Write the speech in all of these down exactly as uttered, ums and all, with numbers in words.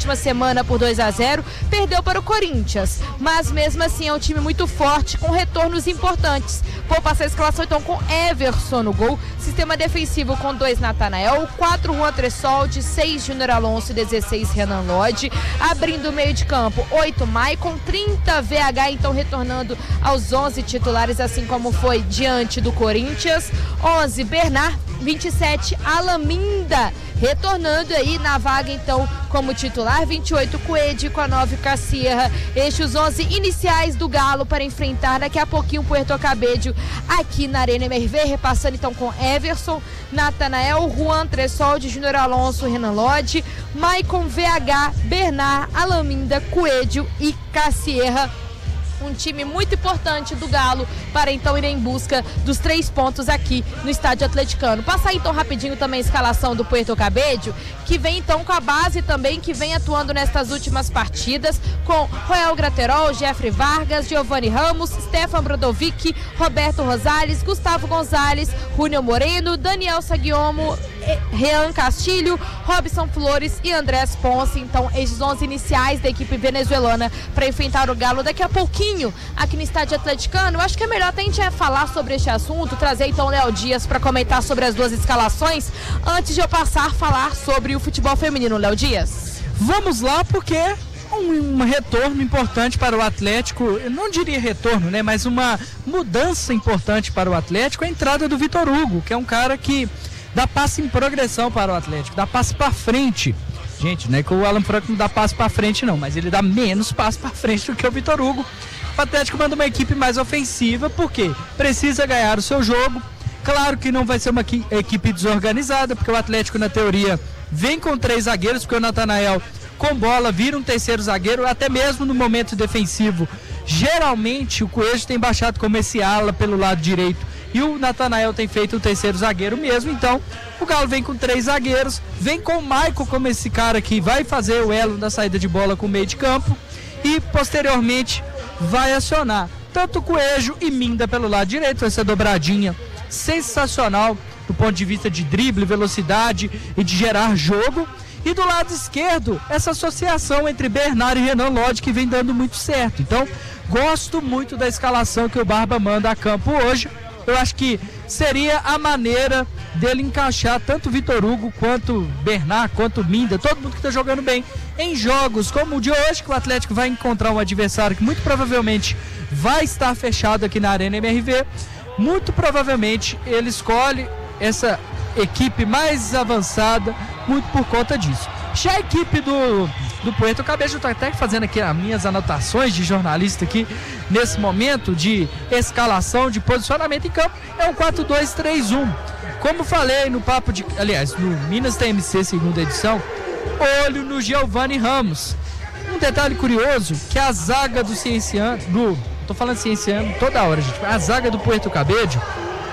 última semana por dois a zero, perdeu para o Corinthians, mas mesmo assim é um time muito forte, com retornos importantes. Vou passar a escalação então com Everson no gol, sistema defensivo com dois Natanael, quatro Juan Tressoldi, seis Júnior Alonso e dezesseis Renan Lodge, abrindo o meio de campo, oito Maicon, trinta V H, então retornando aos onze titulares, assim como foi diante do Corinthians, onze Bernard, vinte e sete Alaminda, retornando aí na vaga então como titular, vinte e oito Coelho com a nove Cassierra. Estes os onze iniciais do Galo para enfrentar daqui a pouquinho o Puerto Cabello aqui na Arena M R V, repassando então com Everson, Natanael, Juan Tressoldi, Júnior Alonso, Renan Lodge, Maicon, V H, Bernard, Alaminda, Coelho e Cassierra. Um time muito importante do Galo para então ir em busca dos três pontos aqui no Estádio Atleticano. Passar então rapidinho também a escalação do Puerto Cabello, que vem então com a base também, que vem atuando nestas últimas partidas, com Roel Graterol, Jeffrey Vargas, Giovanni Ramos, Stefan Brodovic, Roberto Rosales, Gustavo Gonzalez, Júnior Moreno, Daniel Saguiomo, Rean Castilho, Robson Flores e Andrés Ponce. Então esses onze iniciais da equipe venezuelana para enfrentar o Galo daqui a pouquinho aqui no Estádio Atleticano. Eu acho que é melhor até a gente falar sobre este assunto, trazer então o Léo Dias para comentar sobre as duas escalações, antes de eu passar a falar sobre o futebol feminino. Léo Dias, vamos lá, porque é um, um retorno importante para o Atlético. Eu não diria retorno, né, mas uma mudança importante para o Atlético, a entrada do Vitor Hugo, que é um cara que dá passe em progressão para o Atlético, dá passe para frente. Gente, não é que o Alan Franco não dá passe para frente não, mas ele dá menos passe para frente do que o Vitor Hugo. O Atlético manda uma equipe mais ofensiva, porque precisa ganhar o seu jogo. Claro que não vai ser uma equipe desorganizada, porque o Atlético, na teoria, vem com três zagueiros, porque o Natanael, com bola, vira um terceiro zagueiro, até mesmo no momento defensivo. Geralmente, o Coelho tem baixado como esse ala pelo lado direito, e o Natanael tem feito o terceiro zagueiro mesmo. Então o Galo vem com três zagueiros, vem com o Maicon como esse cara que vai fazer o elo da saída de bola com o meio de campo, e posteriormente vai acionar tanto Coelho e Minda pelo lado direito, essa dobradinha sensacional do ponto de vista de drible, velocidade e de gerar jogo. E do lado esquerdo, essa associação entre Bernard e Renan Lodge, que vem dando muito certo. Então gosto muito da escalação que o Barba manda a campo hoje. Eu acho que seria a maneira dele encaixar tanto o Vitor Hugo quanto Bernard, quanto Minda, todo mundo que está jogando bem em jogos como o de hoje, que o Atlético vai encontrar um adversário que muito provavelmente vai estar fechado aqui na Arena M R V. Muito provavelmente ele escolhe essa equipe mais avançada muito por conta disso. Já a equipe do, do Puerto Cabello, eu estou até fazendo aqui as minhas anotações de jornalista aqui nesse momento de escalação, de posicionamento em campo, é um quatro dois três um. Como falei no papo de, aliás, no Minas T M C segunda edição, olho no Giovanni Ramos. Um detalhe curioso, que a zaga do Cienciano, do, tô falando Cienciano toda hora, gente, a zaga do Puerto Cabello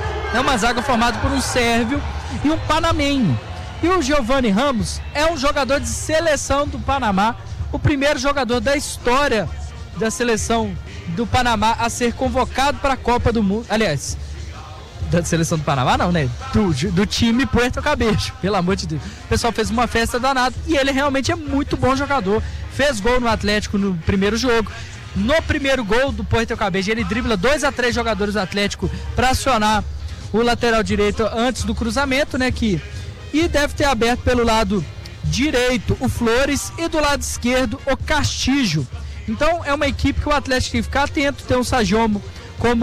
é uma zaga formada por um sérvio e um panamenho. E o Giovanni Ramos é um jogador de seleção do Panamá, o primeiro jogador da história da seleção do Panamá a ser convocado para a Copa do Mundo. Aliás, da seleção do Panamá não, né? Do, do time Puerto Cabello, pelo amor de Deus. O pessoal fez uma festa danada e ele realmente é muito bom jogador. Fez gol no Atlético no primeiro jogo. No primeiro gol do Puerto Cabello, ele dribla dois a três jogadores do Atlético para acionar o lateral direito antes do cruzamento, né? Que e deve ter aberto pelo lado direito o Flores e do lado esquerdo o Castilho. Então é uma equipe que o Atlético tem que ficar atento, tem o Sagiomo como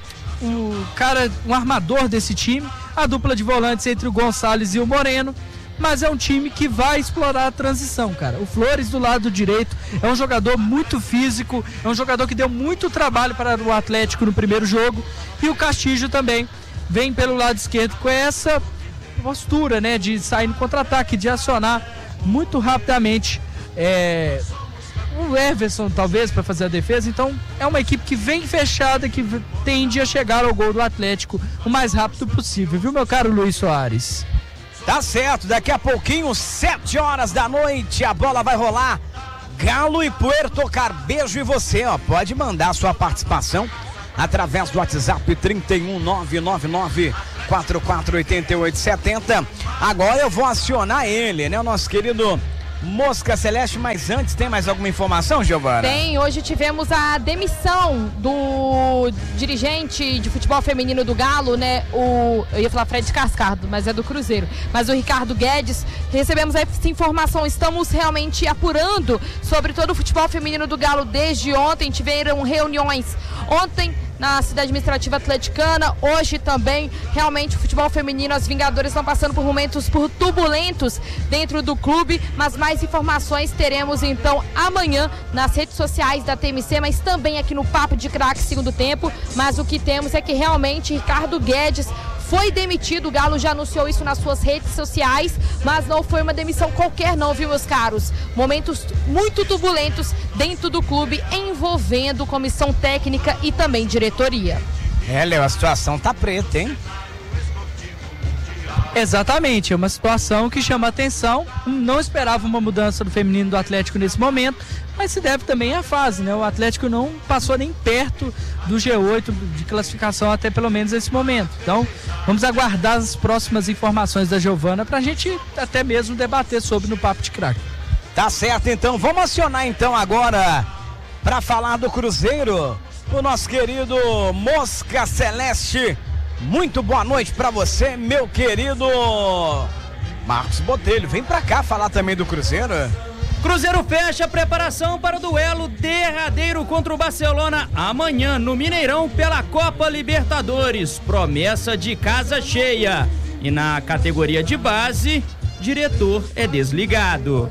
o cara, um armador desse time, a dupla de volantes entre o Gonçalves e o Moreno, mas é um time que vai explorar a transição, cara. O Flores do lado direito é um jogador muito físico, é um jogador que deu muito trabalho para o Atlético no primeiro jogo, e o Castilho também vem pelo lado esquerdo com essa postura, né, de sair no contra-ataque, de acionar muito rapidamente é, o Everson, talvez, para fazer a defesa. Então é uma equipe que vem fechada, que tende a chegar ao gol do Atlético o mais rápido possível, viu, meu caro Luiz Soares? Tá certo, daqui a pouquinho, sete horas da noite, a bola vai rolar. Galo e Puerto Cabello, e você, ó, pode mandar sua participação através do WhatsApp trinta e um, nove nove nove, quatro quatro oito oito sete zero. Agora eu vou acionar ele, né? O nosso querido Mosca Celeste, mas antes tem mais alguma informação, Giovana? Tem, hoje tivemos a demissão do dirigente de futebol feminino do Galo, né, o, eu ia falar Fred Cascardo, mas é do Cruzeiro, mas o Ricardo Guedes. Recebemos essa informação, estamos realmente apurando sobre todo o futebol feminino do Galo desde ontem, tiveram reuniões ontem na cidade administrativa atleticana, hoje também. Realmente o futebol feminino, as Vingadoras estão passando por momentos por turbulentos dentro do clube, mas mais informações teremos então amanhã nas redes sociais da T M C, mas também aqui no Papo de Craque segundo tempo. Mas o que temos é que realmente Ricardo Guedes foi demitido, o Galo já anunciou isso nas suas redes sociais, mas não foi uma demissão qualquer não, viu, meus caros? Momentos muito turbulentos dentro do clube, envolvendo comissão técnica e também diretoria. É, Léo, a situação tá preta, hein? Exatamente, é uma situação que chama atenção. Não esperava uma mudança do feminino do Atlético nesse momento, mas se deve também à fase, né? O Atlético não passou nem perto do G oito de classificação até pelo menos esse momento. Então, vamos aguardar as próximas informações da Giovana pra gente até mesmo debater sobre no Papo de Craque. Tá certo, então. Vamos acionar então agora pra falar do Cruzeiro, o nosso querido Mosca Celeste. Muito boa noite pra você, meu querido Marcos Botelho. Vem pra cá falar também do Cruzeiro. Cruzeiro fecha a preparação para o duelo derradeiro contra o Barcelona amanhã no Mineirão pela Copa Libertadores. Promessa de casa cheia. E na categoria de base, diretor é desligado.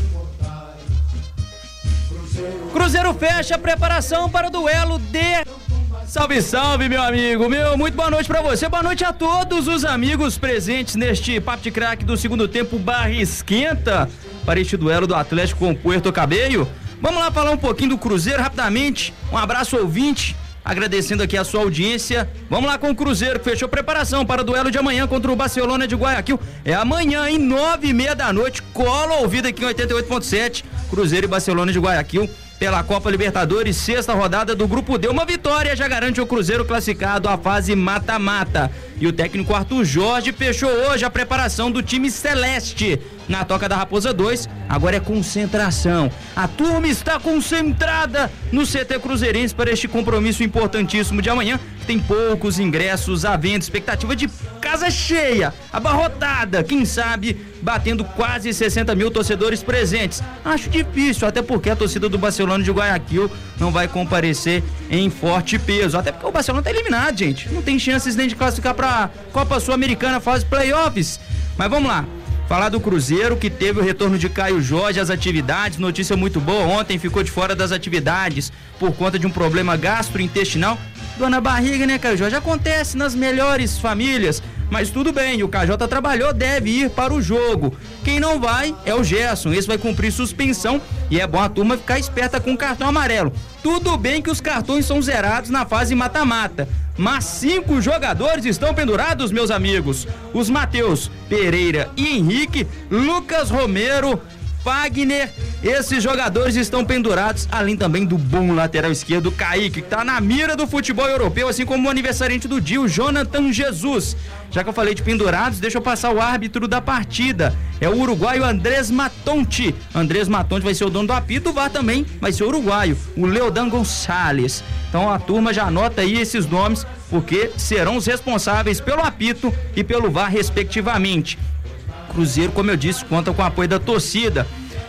Cruzeiro fecha a preparação para o duelo de... Salve, salve, meu amigo, meu, muito boa noite pra você, boa noite a todos os amigos presentes neste Papo de Craque do segundo tempo barra esquenta para este duelo do Atlético com o Puerto Cabello. Vamos lá falar um pouquinho do Cruzeiro rapidamente, um abraço ouvinte, agradecendo aqui a sua audiência. Vamos lá com o Cruzeiro, que fechou preparação para o duelo de amanhã contra o Barcelona de Guayaquil. É amanhã, em nove e meia da noite, cola ouvido aqui em oitenta e oito ponto sete, Cruzeiro e Barcelona de Guayaquil pela Copa Libertadores, sexta rodada do Grupo D. Uma vitória já garante o Cruzeiro classificado à fase mata-mata. E o técnico Arthur Jorge fechou hoje a preparação do time celeste na Toca da Raposa dois. Agora é concentração. A turma está concentrada no C T Cruzeirense para este compromisso importantíssimo de amanhã. Tem poucos ingressos à venda, expectativa de casa cheia, abarrotada, quem sabe batendo quase sessenta mil torcedores presentes. Acho difícil, até porque a torcida do Barcelona de Guayaquil não vai comparecer em forte peso, até porque o Barcelona tá eliminado, gente, não tem chances nem de classificar para Copa Sul-Americana, fase playoffs. Mas vamos lá, falar do Cruzeiro, que teve o retorno de Caio Jorge às atividades, notícia muito boa, ontem ficou de fora das atividades por conta de um problema gastrointestinal. Dor na barriga, né, Caio Jorge? Acontece nas melhores famílias, mas tudo bem, o K J trabalhou, deve ir para o jogo. Quem não vai é o Gerson, esse vai cumprir suspensão e é bom a turma ficar esperta com o cartão amarelo. Tudo bem que os cartões são zerados na fase mata-mata, mas cinco jogadores estão pendurados, meus amigos. Os Matheus, Pereira e Henrique, Lucas Romero, Fagner, esses jogadores estão pendurados, além também do bom lateral esquerdo Kaique, que tá na mira do futebol europeu, assim como o aniversariante do dia, o Jonathan Jesus. Já que eu falei de pendurados, deixa eu passar o árbitro da partida, é o uruguaio Andrés Matonte. Andrés Matonte vai ser o dono do apito, o V A R também vai ser o uruguaio, o Leodan Gonçalves. Então a turma já anota aí esses nomes, porque serão os responsáveis pelo apito e pelo V A R respectivamente. Cruzeiro, como eu disse, conta com o apoio da torcida.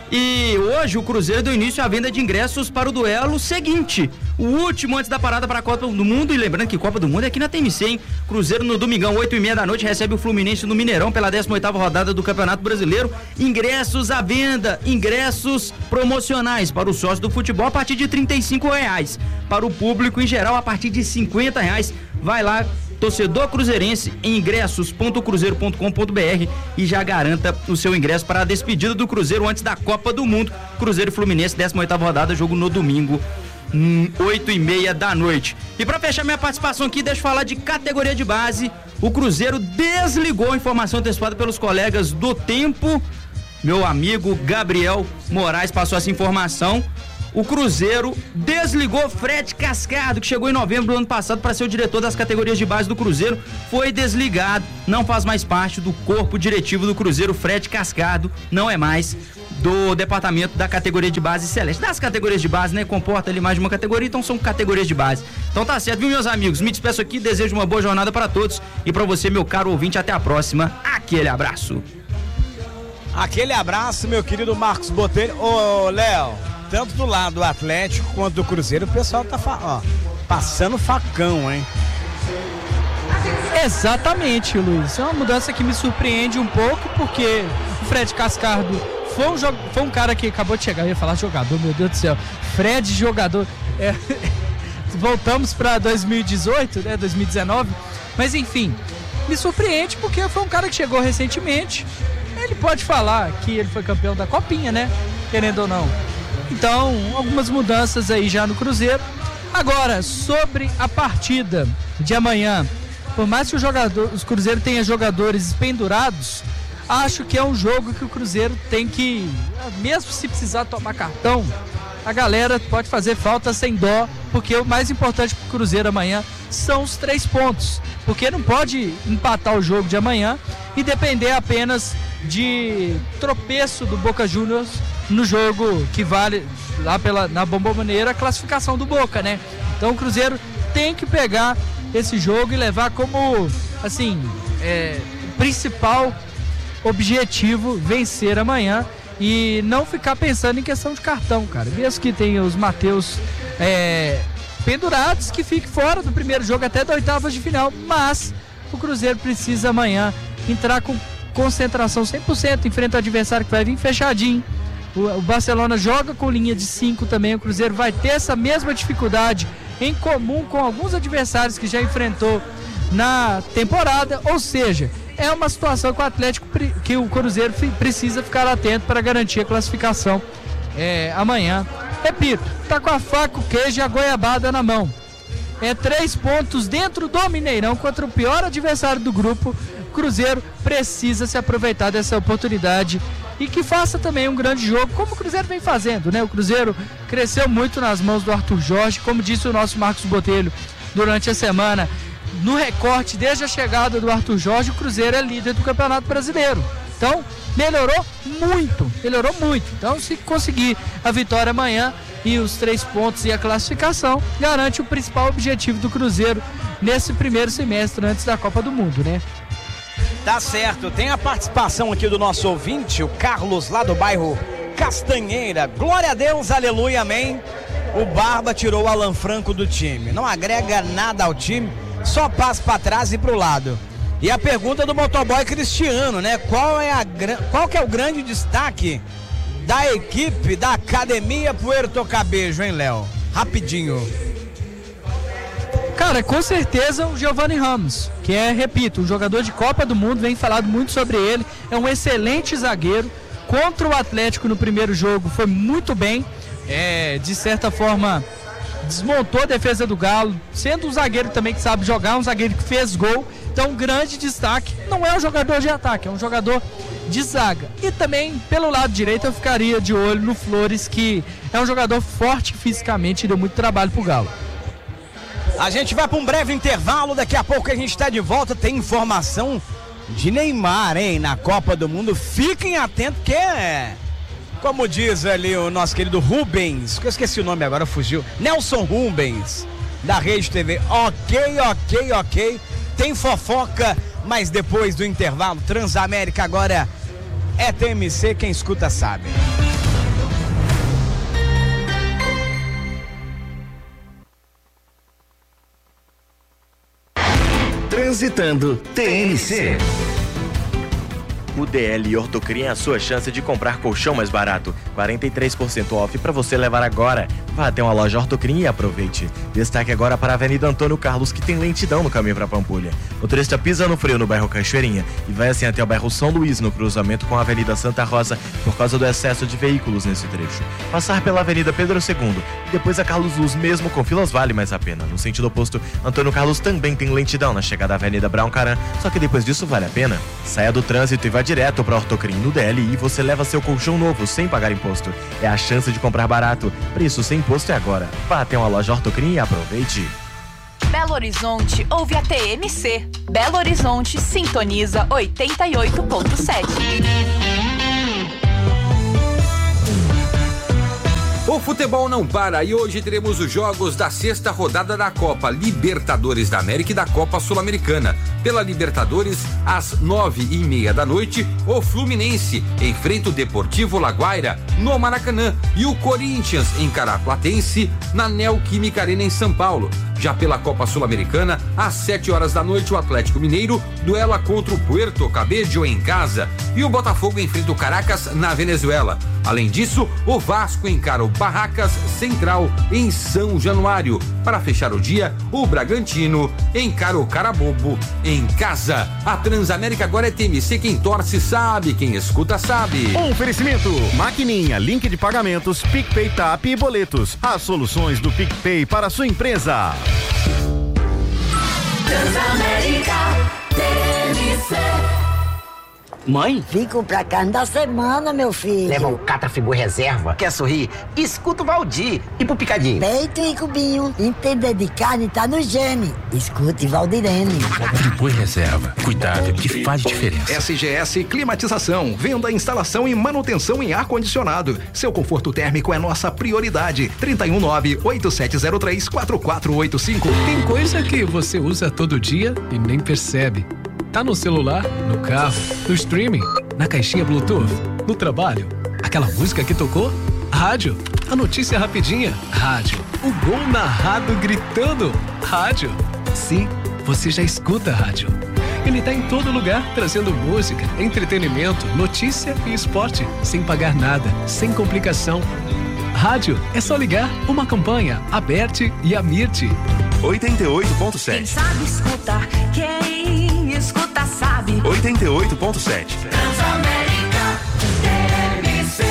E hoje o Cruzeiro deu início à venda de ingressos para o duelo seguinte, o último antes da parada para a Copa do Mundo. E lembrando que Copa do Mundo é aqui na T M C, hein? Cruzeiro no domingão, oito e meia da noite, recebe o Fluminense no Mineirão pela décima oitava rodada do Campeonato Brasileiro. Ingressos à venda, ingressos promocionais para o sócio do futebol a partir de trinta e cinco reais. Para o público em geral a partir de cinquenta reais. Vai lá, torcedor cruzeirense, em ingressos ponto cruzeiro ponto com ponto br e já garanta o seu ingresso para a despedida do Cruzeiro antes da Copa do Mundo. Cruzeiro e Fluminense, décima oitava rodada, jogo no domingo, hum, oito e meia da noite. E para fechar minha participação aqui, deixa eu falar de categoria de base. O Cruzeiro desligou a informação antecipada pelos colegas do Tempo. Meu amigo Gabriel Moraes passou essa informação. O Cruzeiro desligou Fred Cascardo, que chegou em novembro do ano passado para ser o diretor das categorias de base do Cruzeiro. Foi desligado, não faz mais parte do corpo diretivo do Cruzeiro. Fred Cascardo não é mais do departamento da categoria de base celeste. Das categorias de base, né? Comporta ali mais de uma categoria, então são categorias de base. Então tá certo, viu, meus amigos? Me despeço aqui, desejo uma boa jornada para todos e para você, meu caro ouvinte, até a próxima. Aquele abraço. Aquele abraço, meu querido Marcos Botelho. Ô, Léo, tanto do lado do Atlético quanto do Cruzeiro, o pessoal tá fa- ó, passando facão, hein? Exatamente, Luiz. É uma mudança que me surpreende um pouco, porque o Fred Cascardo foi um, jo- foi um cara que acabou de chegar. Eu ia falar jogador, meu Deus do céu. Fred, jogador. É... Voltamos para dois mil e dezoito, né? dois mil e dezenove. Mas enfim, me surpreende porque foi um cara que chegou recentemente. Ele pode falar que ele foi campeão da Copinha, né? Querendo ou não. Então, algumas mudanças aí já no Cruzeiro. Agora, sobre a partida de amanhã. Por mais que o jogador, os Cruzeiro tenha jogadores pendurados, acho que é um jogo que o Cruzeiro tem que, mesmo se precisar tomar cartão, a galera pode fazer falta sem dó, porque o mais importante para o Cruzeiro amanhã são os três pontos, porque não pode empatar o jogo de amanhã e depender apenas de tropeço do Boca Juniors no jogo que vale lá pela, na Bombonera a classificação do Boca, né? Então o Cruzeiro tem que pegar esse jogo e levar como, assim, é, principal objetivo vencer amanhã e não ficar pensando em questão de cartão, cara. Mesmo que tenha os Mateus é, pendurados, que fique fora do primeiro jogo até da oitavas de final, mas o Cruzeiro precisa amanhã entrar com concentração cem por cento, enfrenta o adversário que vai vir fechadinho. O, o Barcelona joga com linha de cinco também, o Cruzeiro vai ter essa mesma dificuldade em comum com alguns adversários que já enfrentou na temporada, ou seja, é uma situação que o Atlético, que o Cruzeiro precisa ficar atento para garantir a classificação é, amanhã. Repito, tá com a faca, o queijo e a goiabada na mão. É três pontos dentro do Mineirão contra o pior adversário do grupo. O Cruzeiro precisa se aproveitar dessa oportunidade e que faça também um grande jogo, como o Cruzeiro vem fazendo, né? O Cruzeiro cresceu muito nas mãos do Arthur Jorge, como disse o nosso Marcos Botelho durante a semana, no recorte, desde a chegada do Arthur Jorge, o Cruzeiro é líder do Campeonato Brasileiro. Então, melhorou muito, melhorou muito. Então, se conseguir a vitória amanhã e os três pontos e a classificação, garante o principal objetivo do Cruzeiro nesse primeiro semestre antes da Copa do Mundo, né? Tá certo, tem a participação aqui do nosso ouvinte, o Carlos, lá do bairro Castanheira. Glória a Deus, aleluia, amém. O Barba tirou o Alan Franco do time. Não agrega nada ao time, só passa para trás e pro lado. E a pergunta do motoboy Cristiano, né? Qual é a qual que é o grande destaque da equipe da Academia Puerto Cabejo, hein, Léo? Rapidinho. Cara, com certeza o Giovanni Ramos, que é, repito, um jogador de Copa do Mundo, vem falado muito sobre ele, é um excelente zagueiro. Contra o Atlético no primeiro jogo foi muito bem, é, de certa forma desmontou a defesa do Galo, sendo um zagueiro também que sabe jogar, um zagueiro que fez gol. Então, grande destaque, não é um jogador de ataque, é um jogador de zaga. E também, pelo lado direito, eu ficaria de olho no Flores, que é um jogador forte fisicamente e deu muito trabalho pro Galo. A gente vai para um breve intervalo, daqui a pouco a gente está de volta, tem informação de Neymar, hein, na Copa do Mundo. Fiquem atentos que é, como diz ali o nosso querido Rubens, que eu esqueci o nome agora, fugiu, Nelson Rubens, da Rede T V. Ok, ok, ok, tem fofoca, mas depois do intervalo, Transamérica agora é T M C, quem escuta sabe. Transitando T M C. O D L Ortocrim é a sua chance de comprar colchão mais barato. quarenta e três por cento off para você levar agora. Vá até uma loja Ortocrim e aproveite. Destaque agora para a Avenida Antônio Carlos, que tem lentidão no caminho para Pampulha. O motorista pisa no freio no bairro Cachoeirinha e vai assim até o bairro São Luís, no cruzamento com a Avenida Santa Rosa, por causa do excesso de veículos nesse trecho. Passar pela Avenida Pedro segundo e depois a Carlos Luz, mesmo com filas, vale mais a pena. No sentido oposto, Antônio Carlos também tem lentidão na chegada à Avenida Brown Caran, só que depois disso vale a pena. Saia do trânsito e vá direto para Ortocrim. No D L I você leva seu colchão novo sem pagar imposto. É a chance de comprar barato. Preço sem imposto é agora. Vá até uma loja Ortocrim e aproveite. Belo Horizonte ouve a T M C. Belo Horizonte sintoniza oitenta e oito ponto sete. O futebol não para e hoje teremos os jogos da sexta rodada da Copa Libertadores da América e da Copa Sul-Americana. Pela Libertadores, às nove e meia da noite, o Fluminense enfrenta o Deportivo Laguaira no Maracanã e o Corinthians encara a Platense na Neoquímica Arena em São Paulo. Já pela Copa Sul-Americana, às sete horas da noite, o Atlético Mineiro duela contra o Puerto Cabello em casa e o Botafogo enfrenta o Caracas na Venezuela. Além disso, o Vasco encara o Barracas Central em São Januário. Para fechar o dia, o Bragantino encara o Carabobo em casa. A Transamérica agora é T M C, quem torce sabe, quem escuta sabe. Oferecimento, Maquininha, link de pagamentos, PicPay, Tap e boletos. As soluções do PicPay para a sua empresa. Transamérica T M C. Mãe? Vim comprar carne da semana, meu filho. Leva o Catrafigu Reserva. Quer sorrir? Escuta o Valdir. E pro Picadinho? Peito e cubinho. Entender de carne tá no gene. Escute Valdirene. Friboi Reserva. Cuidado que faz diferença. S G S Climatização. Venda, instalação e manutenção em ar-condicionado. Seu conforto térmico é nossa prioridade. trinta e um nove, oito sete zero três, quatro quatro oito cinco. Tem coisa que você usa todo dia e nem percebe. Tá no celular, no carro, no streaming, na caixinha Bluetooth, no trabalho. Aquela música que tocou? Rádio. A notícia rapidinha? Rádio. O gol narrado gritando? Rádio. Sim, você já escuta rádio. Ele tá em todo lugar, trazendo música, entretenimento, notícia e esporte, sem pagar nada, sem complicação. Rádio é só ligar uma campanha, Aberte e Amirte. oitenta e oito ponto sete. Quem sabe escutar, quem escuta sabe. oitenta e oito ponto sete. Transamérica T M C.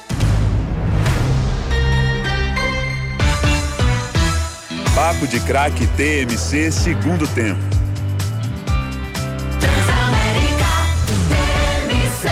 Papo de Craque T M C, segundo tempo. Transamérica T M C.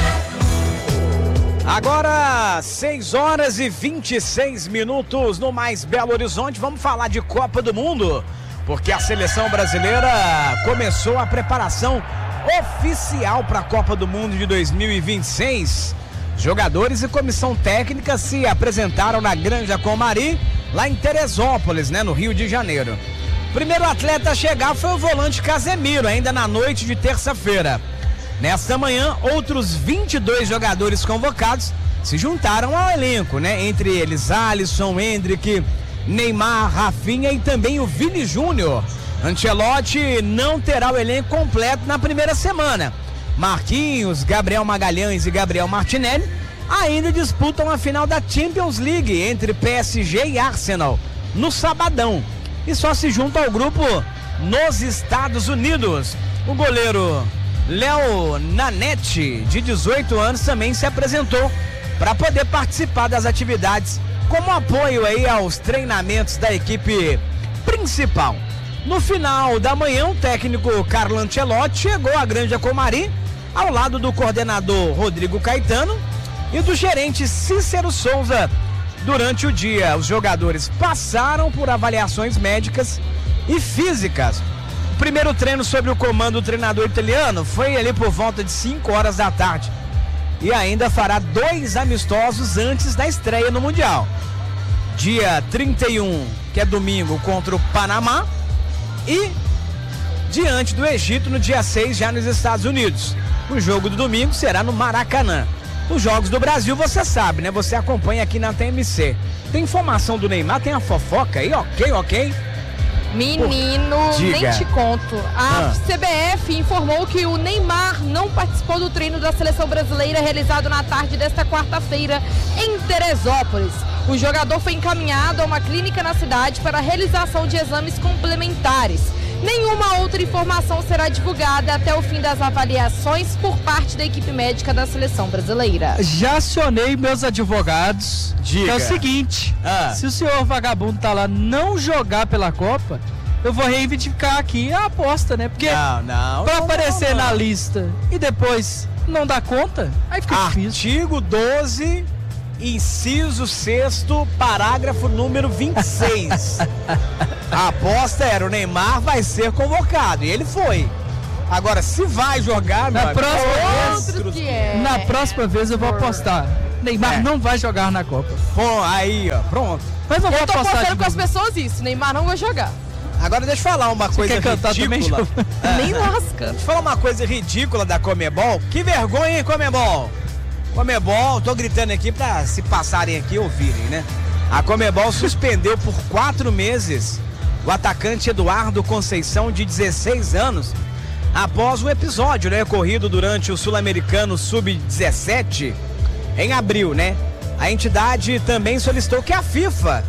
Agora, seis horas e vinte e seis minutos no mais Belo Horizonte. Vamos falar de Copa do Mundo, porque a seleção brasileira começou a preparação oficial para a Copa do Mundo de dois mil e vinte e seis. Jogadores e comissão técnica se apresentaram na Granja Comari, lá em Teresópolis, né, no Rio de Janeiro. O primeiro atleta a chegar foi o volante Casemiro, ainda na noite de terça-feira. Nesta manhã, outros vinte e dois jogadores convocados se juntaram ao elenco, né? Entre eles Alisson, Hendrick, Neymar, Rafinha e também o Vini Júnior. Ancelotti não terá o elenco completo na primeira semana. Marquinhos, Gabriel Magalhães e Gabriel Martinelli ainda disputam a final da Champions League entre P S G e Arsenal no sabadão. E só se junta ao grupo nos Estados Unidos. O goleiro Léo Nanete, de dezoito anos, também se apresentou para poder participar das atividades como apoio aí aos treinamentos da equipe principal. No final da manhã, o técnico Carlo Ancelotti chegou à Granja Comari ao lado do coordenador Rodrigo Caetano e do gerente Cícero Souza. Durante o dia, os jogadores passaram por avaliações médicas e físicas. O primeiro treino sob o comando do treinador italiano foi ali por volta de cinco horas da tarde. E ainda fará dois amistosos antes da estreia no Mundial. Dia trinta e um, que é domingo, contra o Panamá. E diante do Egito no dia seis, já nos Estados Unidos. O jogo do domingo será no Maracanã. Os jogos do Brasil você sabe, né? Você acompanha aqui na T M C. Tem informação do Neymar, tem a fofoca aí, ok, ok? Menino, Diga. nem te conto. A Ah. C B F informou que o Neymar não participou do treino da seleção brasileira realizado na tarde desta quarta-feira em Teresópolis. O jogador foi encaminhado a uma clínica na cidade para a realização de exames complementares. Nenhuma outra informação será divulgada até o fim das avaliações por parte da equipe médica da seleção brasileira. Já acionei meus advogados. Diga. Que é o seguinte, Ah. se o senhor vagabundo tá lá não jogar pela Copa, eu vou reivindicar aqui a aposta, né? Porque Não, não. pra não, aparecer não, não. na lista e depois não dar conta, aí fica difícil. Artigo doze, inciso sexto, parágrafo número vinte e seis. A aposta era: o Neymar vai ser convocado, e ele foi. Agora, se vai jogar, meu Na amigo, próxima é vez- outro- Que é... Na próxima vez eu vou apostar. Neymar É. não vai jogar na Copa. Bom, aí, ó, pronto. Mas eu vou Eu tô apostar contando de com as novo. pessoas isso. Neymar não vai jogar. Agora deixa eu falar uma Você coisa quer cantar também, ridícula. Ju? É. Nem lasca. Deixa eu falar uma coisa ridícula da Comebol. Que vergonha, hein, Comebol? Comebol, tô gritando aqui pra se passarem aqui ouvirem, né? A Comebol suspendeu por quatro meses o atacante Eduardo Conceição, de dezesseis anos, após um episódio, né, ocorrido durante o Sul-Americano sub dezessete em abril, né? A entidade também solicitou que a FIFA,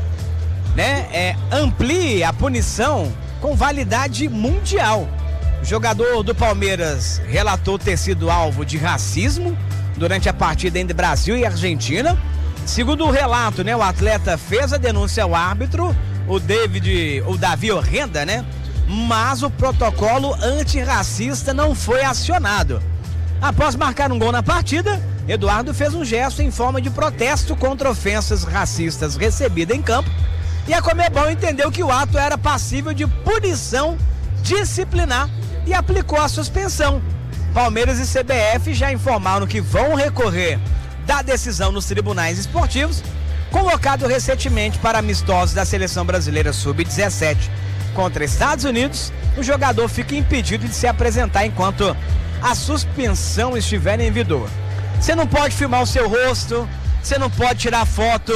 né, é, amplie a punição com validade mundial. O jogador do Palmeiras relatou ter sido alvo de racismo durante a partida entre Brasil e Argentina. Segundo o relato, né, o atleta fez a denúncia ao árbitro, o David, o Davi Orrenda, né? Mas o protocolo antirracista não foi acionado. Após marcar um gol na partida, Eduardo fez um gesto em forma de protesto contra ofensas racistas recebidas em campo, e a Comebol entendeu que o ato era passível de punição disciplinar e aplicou a suspensão. Palmeiras e C B F já informaram que vão recorrer da decisão nos tribunais esportivos. Convocado recentemente para amistosos da seleção brasileira sub dezessete contra Estados Unidos, o jogador fica impedido de se apresentar enquanto a suspensão estiver em vigor. Você não pode filmar o seu rosto, você não pode tirar foto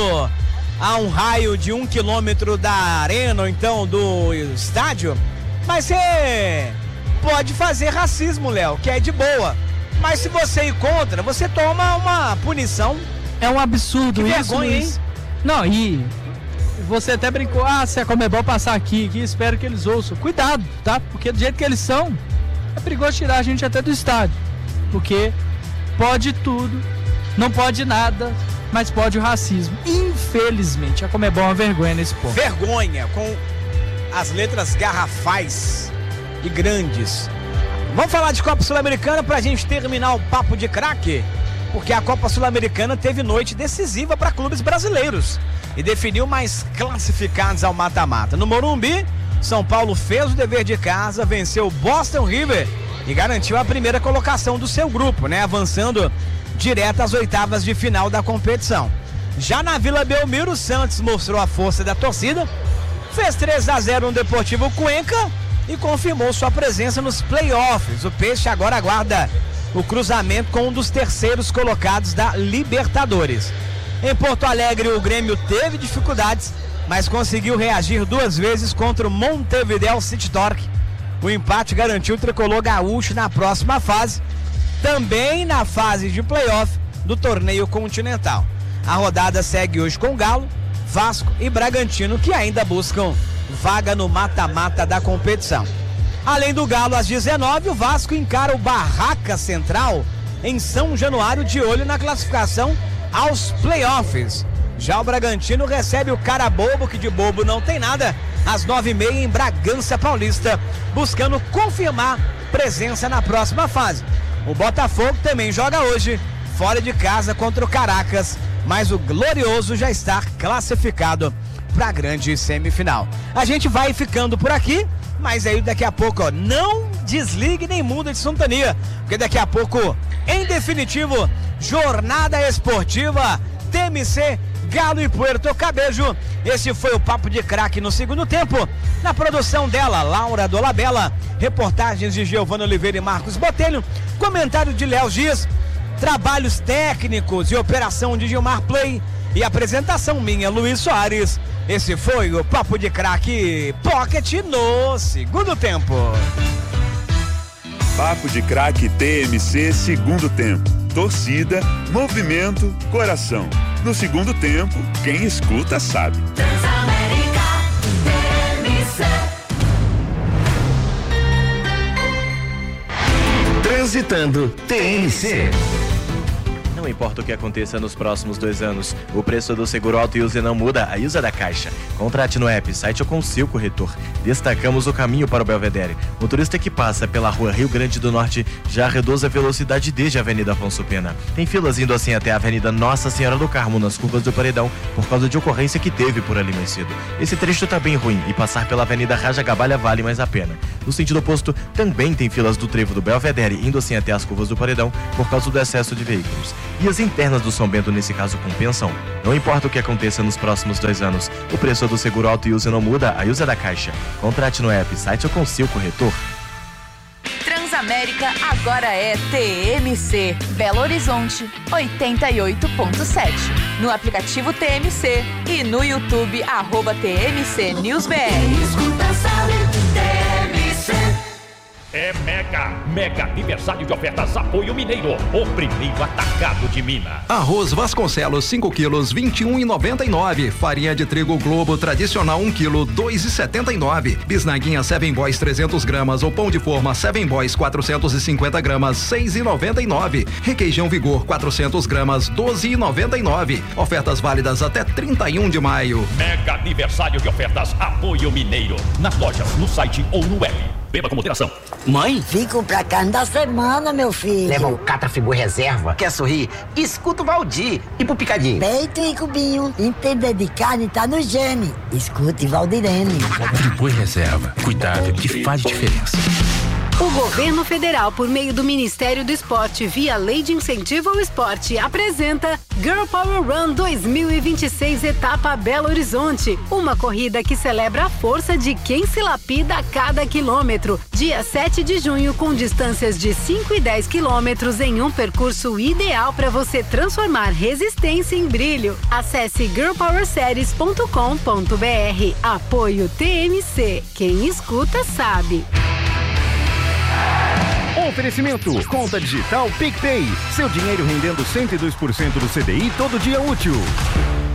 a um raio de um quilômetro da arena ou então do estádio, mas você pode fazer racismo, Léo, que é de boa. Mas se você ir contra, você toma uma punição. É um absurdo Que isso, vergonha, Luiz. hein? Não, e você até brincou, ah, se a Comebol passar aqui, que espero que eles ouçam. Cuidado, tá? Porque do jeito que eles são, é perigoso tirar a gente até do estádio. Porque pode tudo, não pode nada, mas pode o racismo. Infelizmente, a Comebol é uma vergonha nesse ponto. Vergonha, com as letras garrafais e grandes. Vamos falar de Copa Sul-Americana pra gente terminar o papo de craque, porque a Copa Sul-Americana teve noite decisiva para clubes brasileiros e definiu mais classificados ao mata-mata. No Morumbi, São Paulo fez o dever de casa, venceu o Boston River e garantiu a primeira colocação do seu grupo, né? Avançando direto às oitavas de final da competição. Já na Vila Belmiro, o Santos mostrou a força da torcida, fez três a zero no Deportivo Cuenca e confirmou sua presença nos playoffs. O Peixe agora aguarda o cruzamento com um dos terceiros colocados da Libertadores. Em Porto Alegre, o Grêmio teve dificuldades, mas conseguiu reagir duas vezes contra o Montevideo City Torque. O empate garantiu o tricolor gaúcho na próxima fase, também na fase de playoff do torneio continental. A rodada segue hoje com Galo, Vasco e Bragantino, que ainda buscam vaga no mata-mata da competição. Além do Galo, às dezenove, o Vasco encara o Barraca Central em São Januário, de olho na classificação aos playoffs. Já o Bragantino recebe o Cara Bobo, que de bobo não tem nada, às nove e meia em Bragança Paulista, buscando confirmar presença na próxima fase. O Botafogo também joga hoje, fora de casa contra o Caracas, mas o Glorioso já está classificado para a grande semifinal. A gente vai ficando por aqui, mas aí daqui a pouco, ó, não desligue nem muda de sintonia, porque daqui a pouco, em definitivo, jornada esportiva T M C Galo e Puerto Cabello. Esse foi o Papo de Craque no segundo tempo, na produção dela, Laura Dolabella, reportagens de Giovana Oliveira e Marcos Botelho, comentário de Léo Dias, trabalhos técnicos e operação de Gilmar Play e apresentação minha, Luiz Soares. Esse foi o Papo de Craque Pocket no segundo tempo. Papo de Craque T M C segundo tempo. Torcida, movimento, coração. No segundo tempo, quem escuta sabe. Transamérica T M C. Transitando T M C. Não importa o que aconteça nos próximos dois anos, o preço do seguro auto e use não muda, a usa da Caixa. Contrate no app, site ou com seu corretor. Destacamos o caminho para o Belvedere. Motorista que passa pela rua Rio Grande do Norte já reduz a velocidade desde a Avenida Afonso Pena. Tem filas indo assim até a Avenida Nossa Senhora do Carmo, nas curvas do Paredão, por causa de ocorrência que teve por ali mais cedo. Esse trecho tá bem ruim e passar pela Avenida Raja Gabalha vale mais a pena. No sentido oposto, também tem filas do trevo do Belvedere indo assim até as curvas do Paredão, por causa do excesso de veículos. E as internas do São Bento, nesse caso, compensam? Não importa o que aconteça nos próximos dois anos, o preço do seguro auto e uso não muda, a usa da Caixa. Contrate no app, site ou com seu corretor. Transamérica agora é T M C, Belo Horizonte oitenta e oito ponto sete. No aplicativo T M C e no YouTube, arroba T M C News B R. Escuta, sabe, T M C. É mega, mega aniversário de ofertas Apoio Mineiro, o primeiro atacado de Minas. Arroz Vasconcelos cinco quilos, vinte e um reais e noventa e nove centavos. Farinha de trigo Globo tradicional um quilo, dois reais e setenta e nove centavos. Bisnaguinha Seven Boys trezentos gramas ou pão de forma Seven Boys quatrocentos e cinquenta gramas, seis reais e noventa e nove centavos. Requeijão Vigor quatrocentos gramas, doze reais e noventa e nove centavos. Ofertas válidas até trinta e um de maio. Mega aniversário de ofertas Apoio Mineiro. Nas lojas, no site ou no app. Beba com moderação. Mãe? Vim comprar carne da semana, meu filho. Leva o Catrafibur Reserva. Quer sorrir? Escuta o Valdir. E pro Picadinho? Peito e cubinho. Entender de carne tá no gene. Escute Valdirene. De Boi Reserva. Cuidado que faz diferença. O governo federal, por meio do Ministério do Esporte, via Lei de Incentivo ao Esporte, apresenta Girl Power Run dois mil e vinte e seis, etapa Belo Horizonte. Uma corrida que celebra a força de quem se lapida a cada quilômetro. Dia sete de junho, com distâncias de cinco e dez quilômetros em um percurso ideal para você transformar resistência em brilho. Acesse girl power series ponto com ponto b r. Apoio T M C. Quem escuta sabe. Oferecimento, conta digital PicPay. Seu dinheiro rendendo cento e dois por cento do C D I todo dia útil.